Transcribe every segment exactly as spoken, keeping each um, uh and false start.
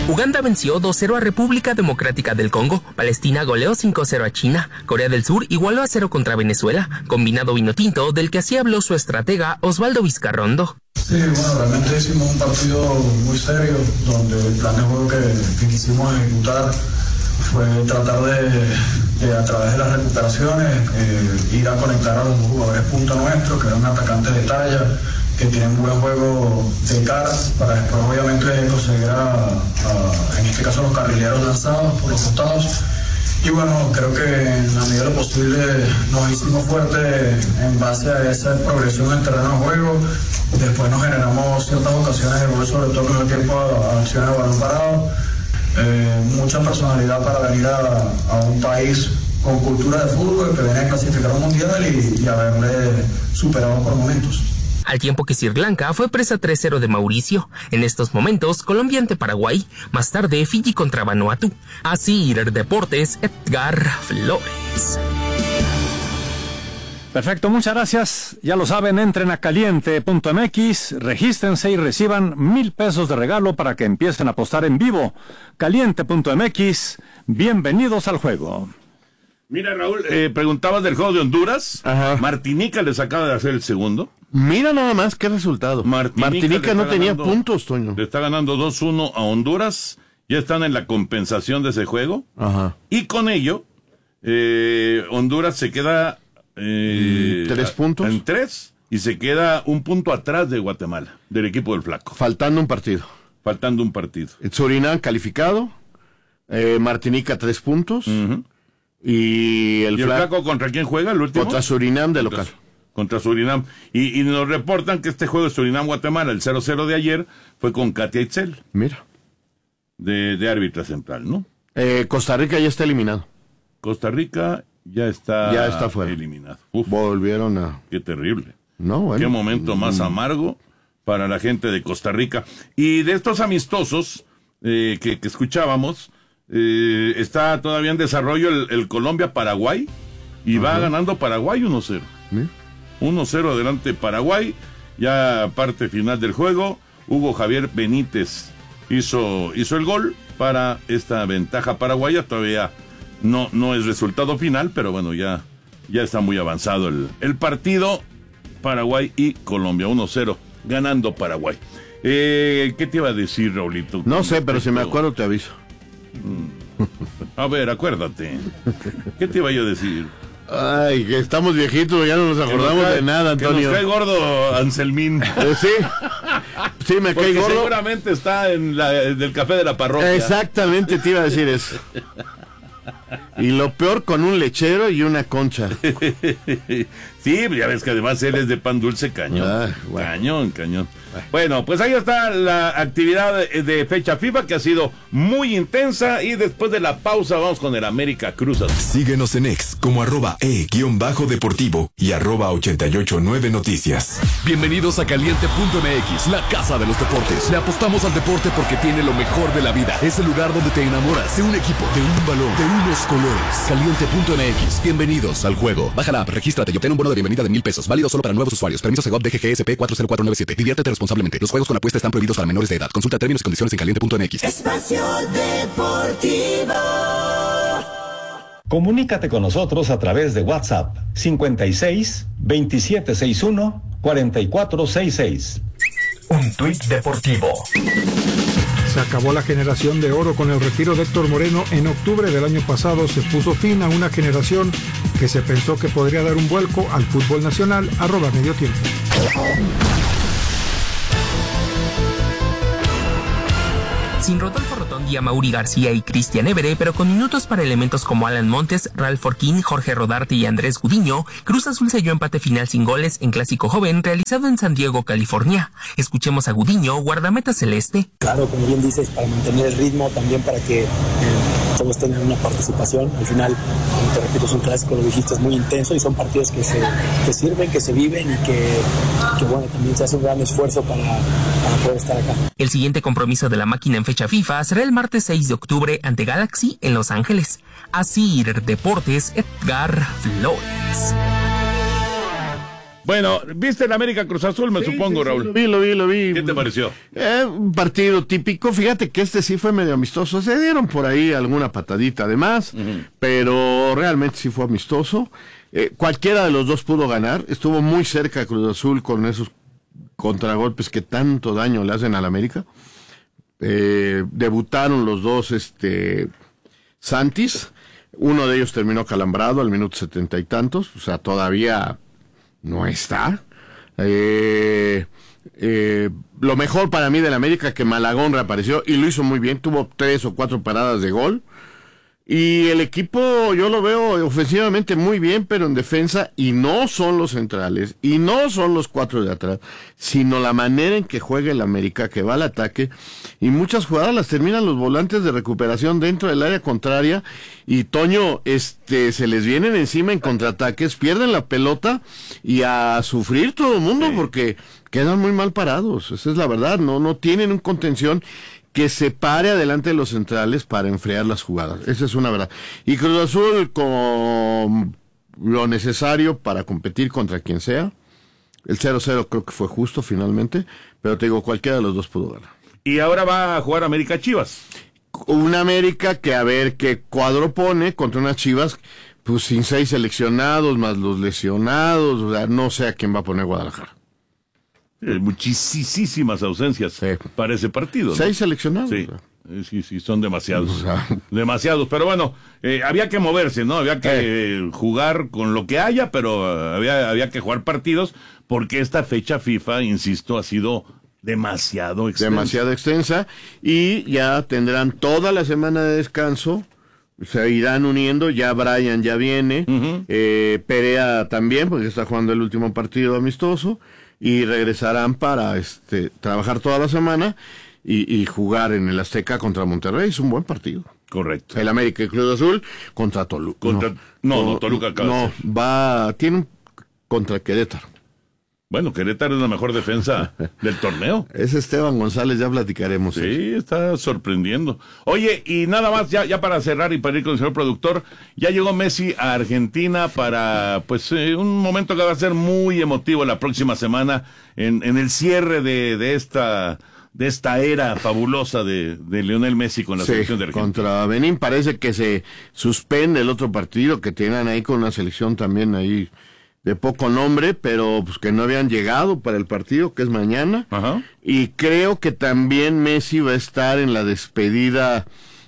Uganda venció dos cero a República Democrática del Congo, Palestina goleó cinco cero a China, Corea del Sur igualó a cero contra Venezuela, combinado vino tinto del que así habló su estratega Osvaldo Vizcarrondo. Sí, bueno, realmente hicimos un partido muy serio, donde el plan de juego que, que quisimos ejecutar fue tratar de, de a través de las recuperaciones, eh, ir a conectar a los jugadores punta nuestros, que eran atacantes de talla, que tienen buen juego de cara, para después obviamente conseguir a, a, en este caso los carrileros lanzados por los costados. Y bueno, creo que en la medida de lo posible nos hicimos fuertes en base a esa progresión en el terreno de juego. Después nos generamos ciertas ocasiones de gol, sobre todo en el tiempo a, a acciones de balón parado. Eh, mucha personalidad para venir a, a un país con cultura de fútbol que viene a clasificar un mundial y, y haberle superado por momentos. Al tiempo que Sri Lanka fue presa tres cero de Mauricio. En estos momentos, Colombia ante Paraguay. Más tarde, Fiji contra Vanuatu. Así, Deportes, Edgar Flores. Perfecto, muchas gracias. Ya lo saben, entren a caliente punto m x, regístrense y reciban mil pesos de regalo para que empiecen a apostar en vivo. caliente punto m x, bienvenidos al juego. Mira, Raúl, eh, preguntabas del juego de Honduras. Ajá. Martinica les acaba de hacer el segundo. Mira nada más qué resultado. Martinica, Martinica no tenía ganando, puntos, Toño. Le está ganando dos uno a Honduras. Ya están en la compensación de ese juego. Ajá. Y con ello, eh, Honduras se queda... Eh, ¿Tres puntos? En tres. Y se queda un punto atrás de Guatemala, del equipo del Flaco. Faltando un partido. Faltando un partido. Surinam calificado. Eh, Martinica tres puntos. Uh-huh. Y el, ¿Y el Flaco, Flaco contra quién juega el último? Contra Surinam de Contra, local. Contra Surinam. Y, y nos reportan que este juego de Surinam-Guatemala, el cero cero de ayer, fue con Katia Itzel. Mira. De, de árbitra central, ¿no? Eh, Costa Rica ya está eliminado. Costa Rica ya está, ya está fuera. eliminado. Uf, Volvieron a... qué terrible. No, bueno. Qué momento más amargo para la gente de Costa Rica. Y de estos amistosos eh, que, que escuchábamos, eh, está todavía en desarrollo el, el Colombia-Paraguay y Ajá. va ganando Paraguay uno cero. ¿Sí? uno cero adelante Paraguay, ya parte final del juego. Hugo Javier Benítez hizo, hizo el gol para esta ventaja paraguaya. Todavía no, no es resultado final, pero bueno, ya, ya está muy avanzado el, el partido. Paraguay y Colombia, uno cero, ganando Paraguay. Eh, ¿Qué te iba a decir, Raulito? No sé, pero si me acuerdo te aviso. A ver, acuérdate. ¿Qué te iba yo a decir? Ay, que estamos viejitos, ya no nos acordamos cae, de nada, Antonio. Que nos cae gordo Anselmín. Eh, sí, sí, me Porque cae gordo. Seguramente está en, la, en el café de la parroquia. Exactamente, te iba a decir eso. Y lo peor, con un lechero y una concha. Sí, ya ves que además él es de pan dulce cañón. Ah, bueno. Cañón, cañón. Bueno, pues ahí está la actividad de fecha FIFA que ha sido muy intensa y después de la pausa vamos con el América Cruz. Síguenos en X como arroba e guión bajo deportivo y arroba ochenta y ocho nueve noticias. Bienvenidos a caliente punto m x, la casa de los deportes. Le apostamos al deporte porque tiene lo mejor de la vida. Es el lugar donde te enamoras de un equipo, de un balón, de unos colores. caliente punto m x. Bienvenidos al juego. Baja la app, regístrate y obtén un bono de bienvenida de mil pesos. Válido solo para nuevos usuarios. Permiso Segov D G G S P cuatro cero cuatro nueve siete. Diviértete responsablemente. Los juegos con apuesta están prohibidos para menores de edad. Consulta términos y condiciones en caliente punto m x. Espacio Deportivo. Comunícate con nosotros a través de WhatsApp cincuenta y seis, veintisiete sesenta y uno, cuarenta y cuatro sesenta y seis. Un tuit deportivo. Se acabó la generación de oro con el retiro de Héctor Moreno. En octubre del año pasado se puso fin a una generación que se pensó que podría dar un vuelco al fútbol nacional. Arroba medio tiempo. Sin Rodolfo Rotondi, Amaury García y Cristian Évere, pero con minutos para elementos como Alan Montes, Ralph Forquín, Jorge Rodarte y Andrés Gudiño, Cruz Azul selló empate final sin goles en Clásico Joven realizado en San Diego, California. Escuchemos a Gudiño, guardameta celeste. Claro, como bien dices, para mantener el ritmo, también para que eh, todos tengan una participación. Al final, como te repito, es un clásico, lo dijiste, es muy intenso y son partidos que se que sirven, que se viven y que, que bueno, también se hace un gran esfuerzo para, para poder estar acá. El siguiente compromiso de la máquina en fecha FIFA será el martes seis de octubre ante Galaxy en Los Ángeles. Así Deportes, Edgar Flores. Bueno, ¿viste el América Cruz Azul, me sí, supongo, sí, Raúl? Sí, lo vi, lo vi, lo vi. ¿Qué te pareció? Eh, un partido típico. Fíjate que este sí fue medio amistoso. Se dieron por ahí alguna patadita además, uh-huh. pero realmente sí fue amistoso. Eh, cualquiera de los dos pudo ganar. Estuvo muy cerca Cruz Azul con esos contragolpes que tanto daño le hacen al América. Eh, debutaron los dos este, Santis. Uno de ellos terminó calambrado al minuto setenta y tantos. O sea, todavía... no está. Eh, eh, lo mejor para mí del América que Malagón reapareció y lo hizo muy bien, tuvo tres o cuatro paradas de gol. Y el equipo yo lo veo ofensivamente muy bien, pero en defensa, y no son los centrales, y no son los cuatro de atrás, sino la manera en que juega el América, que va al ataque, y muchas jugadas las terminan los volantes de recuperación dentro del área contraria, y Toño, este, se les vienen encima en contraataques, pierden la pelota, y a sufrir todo el mundo, sí. porque quedan muy mal parados, esa es la verdad, no, no tienen un contención que se pare adelante de los centrales para enfriar las jugadas. Esa es una verdad. Y Cruz Azul con lo necesario para competir contra quien sea. El cero cero creo que fue justo finalmente, pero te digo, cualquiera de los dos pudo ganar. Y ahora va a jugar América Chivas. Una América que a ver qué cuadro pone contra unas Chivas, pues sin seis seleccionados, más los lesionados, o sea, no sé a quién va a poner Guadalajara. Muchísimas ausencias sí. para ese partido, ¿no? Seis seleccionados. Sí, sí, sí, son demasiados. O sea, demasiados, pero bueno, eh, había que moverse, ¿no? Había que eh. jugar con lo que haya, pero uh, había, había que jugar partidos, porque esta fecha FIFA, insisto, ha sido demasiado extensa. Demasiado extensa, y ya tendrán toda la semana de descanso. Se irán uniendo, ya Brian ya viene, uh-huh. eh, Perea también, porque está jugando el último partido amistoso, y regresarán para este trabajar toda la semana y, y jugar en el Azteca contra Monterrey. Es un buen partido. Correcto. El América y Cruz Azul contra Toluca. Contra, no, no, no, Toluca acaba No, va, tiene un contra Querétaro. Bueno, Querétaro es la mejor defensa del torneo. Es Esteban González, ya platicaremos. Sí, eso. Está sorprendiendo. Oye, y nada más, ya, ya para cerrar y para ir con el señor productor, ya llegó Messi a Argentina para, pues, eh, un momento que va a ser muy emotivo la próxima semana en, en el cierre de, de esta... de esta era fabulosa de, de Lionel Messi con la sí, selección de Argentina. Contra Benín parece que se suspende el otro partido que tienen ahí con una selección también ahí de poco nombre, pero pues que no habían llegado para el partido, que es mañana. Ajá. Y creo que también Messi va a estar en la despedida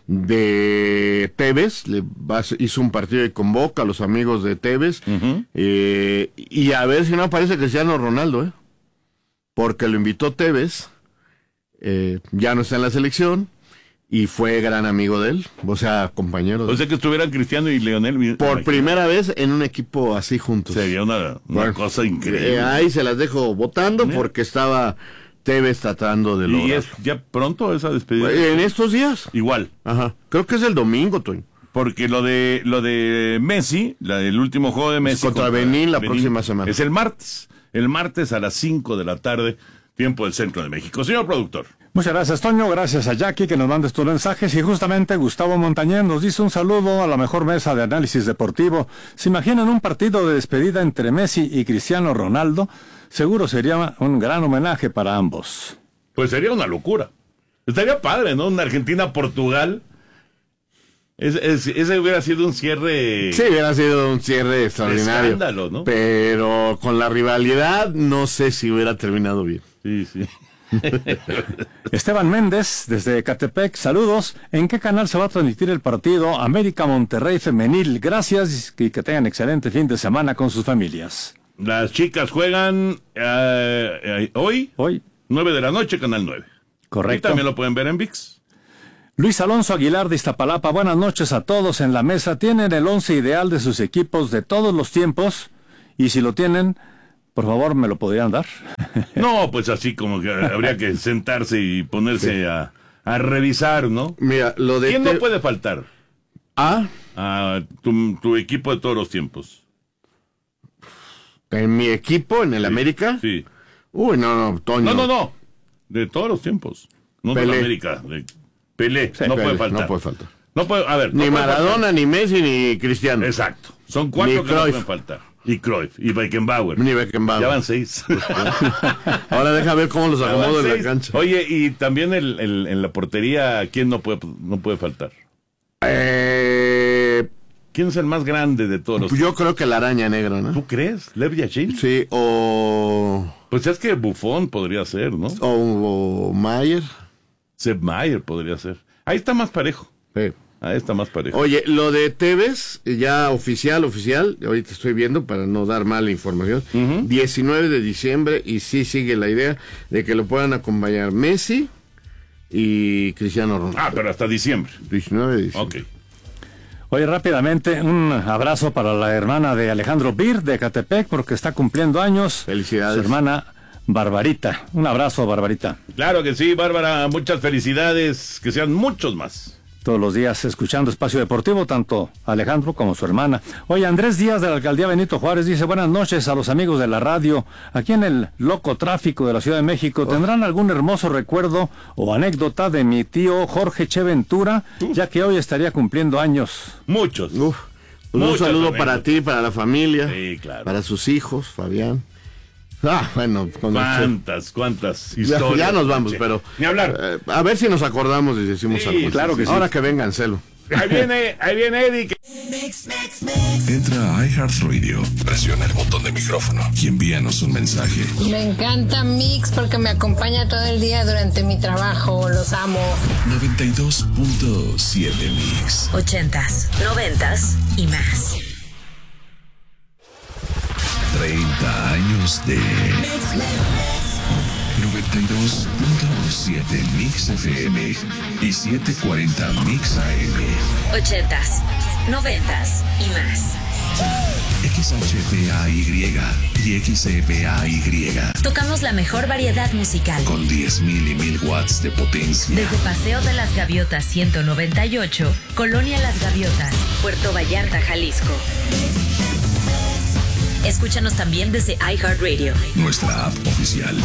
de Tevez. Le va, hizo un partido y convoca a los amigos de Tevez. Uh-huh. eh, y a ver si no aparece Cristiano Ronaldo, ¿eh? Porque lo invitó Tevez. Eh, ya no está en la selección y fue gran amigo de él, o sea, compañero de O sea, que estuvieran Cristiano y Lionel por primera vez en un equipo así juntos. Sería una, una bueno, cosa increíble. Eh, ahí se las dejo votando Mira. porque estaba Tevez tratando de lograr. ¿Y es ya pronto esa despedida? En estos días. Igual. Ajá. Creo que es el domingo, Toño. Porque lo de lo de Messi, la, el último juego de Messi contra, contra Benín la Benín, próxima semana. Es el martes. El martes a las cinco de la tarde, tiempo del centro de México. Señor productor. Muchas gracias, Toño. Gracias a Jackie que nos manda estos mensajes. Y justamente Gustavo Montañez nos dice un saludo a la mejor mesa de análisis deportivo. ¿Se imaginan un partido de despedida entre Messi y Cristiano Ronaldo? Seguro sería un gran homenaje para ambos. Pues sería una locura. Estaría padre, ¿no? Una Argentina-Portugal. Es, es, ese hubiera sido un cierre... Sí, hubiera sido un cierre extraordinario. Escándalo, ¿no? Pero con la rivalidad no sé si hubiera terminado bien. Sí, sí. Esteban Méndez, desde Ecatepec, saludos. ¿En qué canal se va a transmitir el partido América Monterrey Femenil? Gracias y que tengan excelente fin de semana con sus familias. Las chicas juegan uh, uh, hoy, hoy, nueve de la noche, Canal nueve. Correcto. Y también lo pueden ver en ViX. Luis Alonso Aguilar de Iztapalapa, buenas noches a todos en la mesa. ¿Tienen el once ideal de sus equipos de todos los tiempos? Y si lo tienen, por favor, ¿me lo podrían dar? No, pues así como que habría que sentarse y ponerse sí. a, a revisar, ¿no? Mira, lo de ¿Quién te... no puede faltar? ¿Ah? A tu, tu equipo de todos los tiempos. ¿En mi equipo, en el sí, América? Sí. Uy, no, no, Toño. No, no, no. De todos los tiempos. No Pelé. De la América. De Pelé. Sí, no Pelé, puede faltar. No puede faltar. No puede, a ver. Ni no Maradona, ni Messi, ni Cristiano. Exacto. Son cuatro ni que Cruyff. No pueden faltar. Y Cruyff, y Beckenbauer. Ni Beckenbauer. Ya van seis. Ahora deja ver cómo los acomodo en la cancha. Oye, y también el, el, en la portería, ¿quién no puede, no puede faltar? Eh... ¿Quién es el más grande de todos? Yo creo que la araña negra, ¿no? ¿Tú crees? ¿Lev Yashin? Sí, o... Pues es que Buffon podría ser, ¿no? O, o Mayer. Sepp Mayer podría ser. Ahí está más parejo. Sí. Ahí está más parejo. Oye, lo de Tevez, ya oficial, oficial, ahorita estoy viendo para no dar mala información, uh-huh. diecinueve de diciembre, y sí sigue la idea de que lo puedan acompañar Messi y Cristiano Ronaldo. Ah, pero hasta diciembre. diecinueve de diciembre. Ok. Oye, rápidamente, un abrazo para la hermana de Alejandro Bir, de Ecatepec, porque está cumpliendo años. Felicidades. Su hermana Barbarita. Un abrazo, Barbarita. Claro que sí, Bárbara, muchas felicidades, que sean muchos más. Todos los días escuchando Espacio Deportivo, tanto Alejandro como su hermana. Oye, Andrés Díaz de la Alcaldía Benito Juárez dice: buenas noches a los amigos de la radio. Aquí en el loco tráfico de la Ciudad de México, ¿tendrán algún hermoso recuerdo o anécdota de mi tío Jorge Che Ventura, ya que hoy estaría cumpliendo años? Muchos. Uf. Pues un saludo anécdotas. Para ti, para la familia, sí, claro. Para sus hijos, Fabián. Ah, bueno, con cuántas, cuántas historias. Ya, ya nos vamos, pero ni hablar. Eh, a ver si nos acordamos y decimos sí, algo. Claro que sí. Ahora que vengan, Celo. Ahí viene, ahí viene Eddie. Mix, mix, mix. Entra a iHeartRadio, presiona el botón de micrófono y envíanos un mensaje. Me encanta Mix porque me acompaña todo el día durante mi trabajo. Los amo. noventa y dos punto siete Mix. Ochentas, noventas y más. treinta años de noventa y dos punto siete Mix F M y setecientos cuarenta Mix A M. Ochentas, noventas y más. X H P A Y y X E P A Y. Tocamos la mejor variedad musical con diez mil y mil watts de potencia. Desde Paseo de las Gaviotas ciento noventa y ocho, Colonia Las Gaviotas, Puerto Vallarta, Jalisco. Escúchanos también desde iHeartRadio, nuestra app oficial.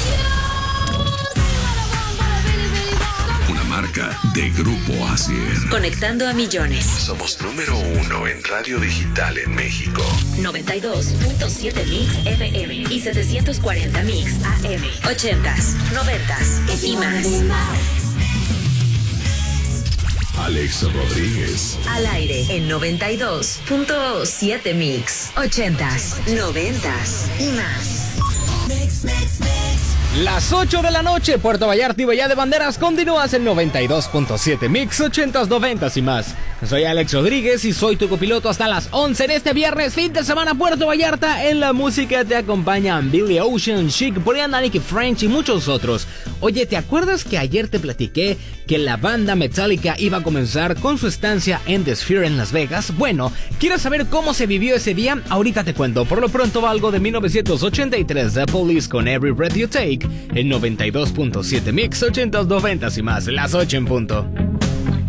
Una marca de Grupo Asier. Conectando a millones. Somos número uno en radio digital en México. noventa y dos punto siete Mix F M y setecientos cuarenta Mix A M. Ochentas, noventas y más. Alex Rodríguez. Al aire en noventa y dos punto siete Mix. Ochentas, noventas y más. Mix, mix, mix. Las ocho de la noche, Puerto Vallarta y Bahía de Banderas, continúas en noventa y dos punto siete Mix, ochentas, noventas y más. Soy Alex Rodríguez y soy tu copiloto hasta las once en este viernes, fin de semana, Puerto Vallarta. En la música te acompañan Billy Ocean, Chic, Brianna, Nicky French y muchos otros. Oye, ¿te acuerdas que ayer te platiqué que la banda Metallica iba a comenzar con su estancia en The Sphere en Las Vegas? Bueno, ¿quieres saber cómo se vivió ese día? Ahorita te cuento. Por lo pronto va algo de mil novecientos ochenta y tres, The Police con Every Breath You Take, en noventa y dos punto siete Mix, ochentas, noventas y más, las ocho en punto.